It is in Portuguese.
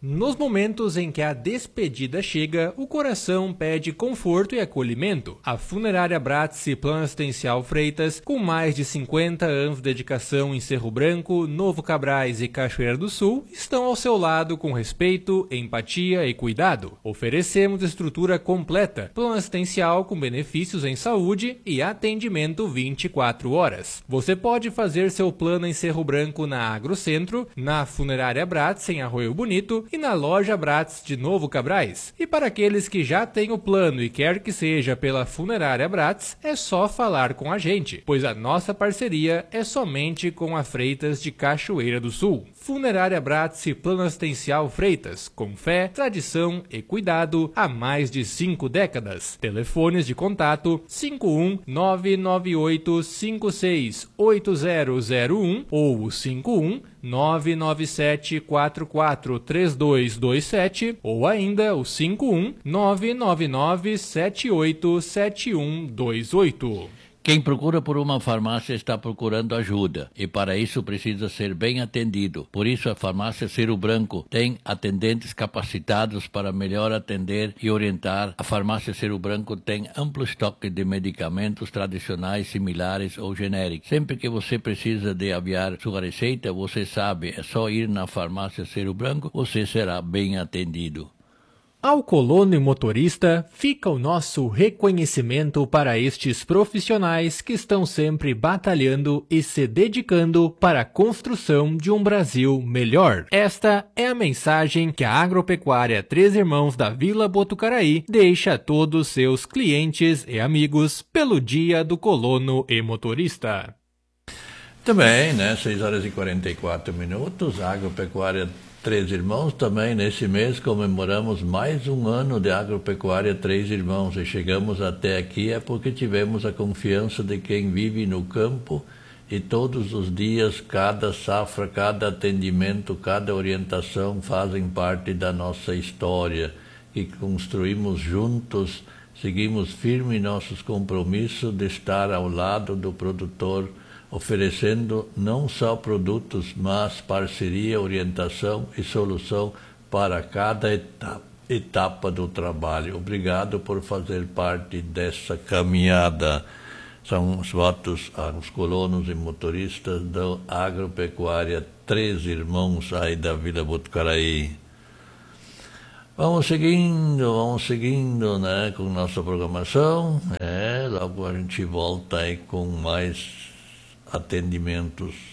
Nos momentos em que a despedida chega, o coração pede conforto e acolhimento. A Funerária Bratz e Plano Assistencial Freitas, com mais de 50 anos de dedicação em Cerro Branco, Novo Cabrais e Cachoeira do Sul, estão ao seu lado com respeito, empatia e cuidado. Oferecemos estrutura completa, plano assistencial com benefícios em saúde e atendimento 24 horas. Você pode fazer seu plano em Cerro Branco na Agrocentro, na Funerária Bratz em Arroio Bonito e na Loja Bratz de Novo Cabrais. E para aqueles que já têm o plano e quer que seja pela Funerária Bratz, é só falar com a gente, pois a nossa parceria é somente com a Freitas de Cachoeira do Sul. Funerária Bratz e Plano Assistencial Freitas, com fé, tradição e cuidado há mais de 5 décadas. Telefones de contato 51 998 56 8001 ou 51 997 44 3227 ou ainda o 51 999 78 7128. Quem procura por uma farmácia está procurando ajuda e para isso precisa ser bem atendido. Por isso a farmácia Cerro Branco tem atendentes capacitados para melhor atender e orientar. A farmácia Cerro Branco tem amplo estoque de medicamentos tradicionais, similares ou genéricos. Sempre que você precisa de aviar sua receita, você sabe, é só ir na farmácia Cerro Branco, você será bem atendido. Ao colono e motorista, fica o nosso reconhecimento para estes profissionais que estão sempre batalhando e se dedicando para a construção de um Brasil melhor. Esta é a mensagem que a Agropecuária Três Irmãos da Vila Botucaraí deixa a todos seus clientes e amigos pelo Dia do Colono e Motorista. Também, 6h44, a Agropecuária Três Irmãos, também nesse mês comemoramos mais um ano de Agropecuária Três Irmãos e chegamos até aqui é porque tivemos a confiança de quem vive no campo e todos os dias, cada safra, cada atendimento, cada orientação fazem parte da nossa história e construímos juntos, seguimos firme nossos compromissos de estar ao lado do produtor, oferecendo não só produtos, mas parceria, orientação e solução para cada etapa do trabalho. Obrigado por fazer parte dessa caminhada. São os votos aos colonos e motoristas da Agropecuária Três Irmãos aí da Vila Botucaraí. Vamos seguindo, com nossa programação. Logo a gente volta aí com mais atendimentos